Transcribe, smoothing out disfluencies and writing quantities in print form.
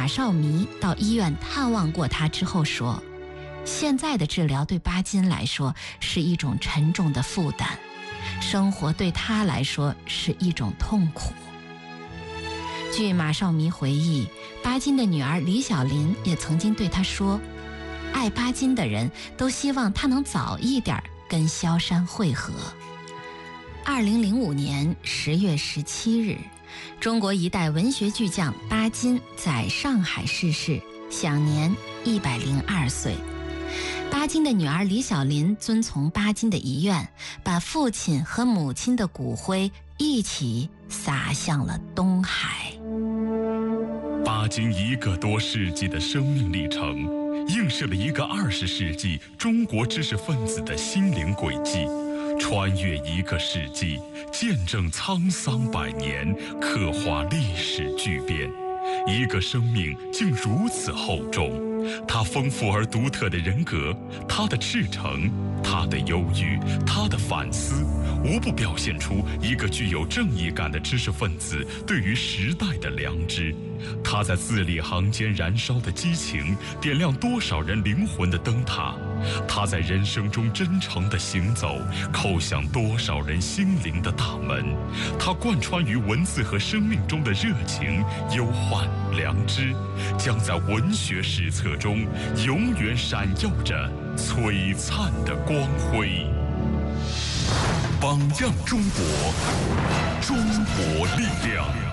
马绍弥到医院探望过他之后说，现在的治疗对巴金来说是一种沉重的负担，生活对他来说是一种痛苦。据马绍弥回忆，巴金的女儿李小林也曾经对他说，爱巴金的人都希望他能早一点跟萧山会合。2005年10月17日，中国一代文学巨匠巴金在上海逝世，享年102岁。巴金的女儿李小林遵从巴金的遗愿，把父亲和母亲的骨灰一起撒向了东海。 巴金1个多世纪的生命历程，映射了一个20世纪中国知识分子的心灵轨迹，穿越1个世纪，见证沧桑100年，刻画历史巨变。一个生命竟如此厚重，他丰富而独特的人格，他的赤诚，他的忧郁，他的反思，无不表现出一个具有正义感的知识分子对于时代的良知。他在字里行间燃烧的激情，点亮多少人灵魂的灯塔；他在人生中真诚的行走，叩响多少人心灵的大门。他贯穿于文字和生命中的热情、忧患、良知，将在文学史册中永远闪耀着璀璨的光辉。榜样中国，中国力量。